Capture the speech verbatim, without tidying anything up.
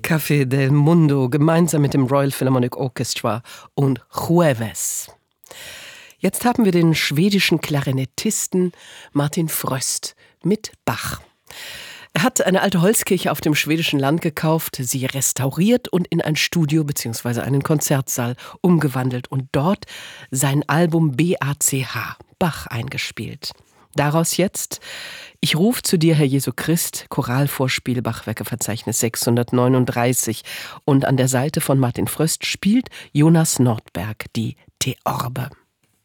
Café del Mundo gemeinsam mit dem Royal Philharmonic Orchestra und Jueves. Jetzt haben wir den schwedischen Klarinettisten Martin Fröst mit Bach. Er hat eine alte Holzkirche auf dem schwedischen Land gekauft, sie restauriert und in ein Studio bzw. einen Konzertsaal umgewandelt und dort sein Album B A C H, Bach, eingespielt. Daraus jetzt Ich ruf zu dir, Herr Jesu Christ, Choralvorspiel, Bachwerkeverzeichnis sechshundertneununddreißig. Und an der Seite von Martin Fröst spielt Jonas Nordberg die Theorbe.